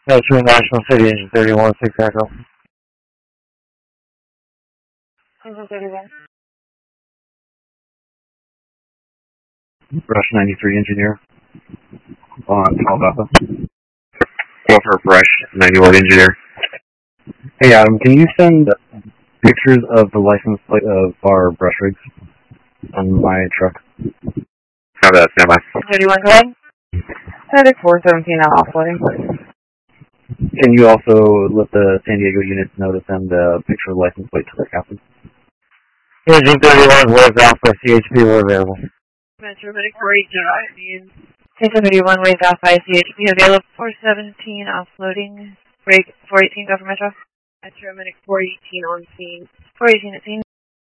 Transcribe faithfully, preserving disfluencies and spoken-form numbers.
Metro National City Engine thirty-one, six Echo. Engine thirty-one. Brush ninety-three engineer on Call Alpha. Walter Brush ninety-one engineer. Hey Adam, can you send pictures of the license plate of our brush rigs on my truck? How about that, stand by. thirty-one, go ahead. Medic four seventeen out offloading. Can you also let the San Diego units know to send a picture of the license plate to their captain? Engine thirty-one, West Alpha, C H P, we're available. Metro Medic four eighteen, Engine thirty-one, West Alpha, C H P, available four seventeen offloading. Break four eighteen, go for Metro. Metro Medic four eighteen on scene. four eighteen at scene.